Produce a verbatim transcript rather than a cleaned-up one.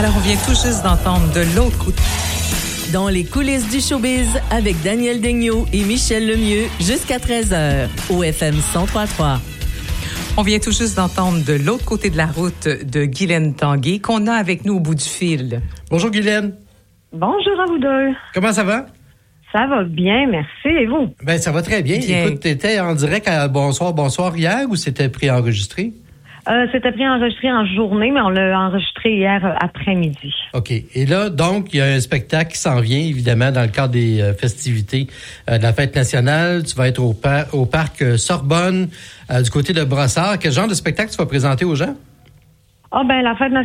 Alors, on vient tout juste d'entendre de l'autre côté. Dans les coulisses du showbiz, avec Daniel Daigneault et Michel Lemieux, jusqu'à treize heures, au F M cent trois virgule trois. On vient tout juste d'entendre de l'autre côté de la route de Guylaine Tanguay, qu'on a avec nous au bout du fil. Bonjour Guylaine. Bonjour à vous deux. Comment ça va? Ça va bien, merci. Et vous? Ben ça va très bien. Bien. Écoute, t'étais en direct à Bonsoir, Bonsoir hier ou c'était préenregistré? Euh, c'était préenregistré en journée, mais on l'a enregistré hier euh, après-midi. OK. Et là, donc, il y a un spectacle qui s'en vient, évidemment, dans le cadre des euh, festivités euh, de la Fête nationale. Tu vas être au, par- au parc euh, Sorbonne, euh, du côté de Brossard. Quel genre de spectacle tu vas présenter aux gens? Ah ben la Fête nationale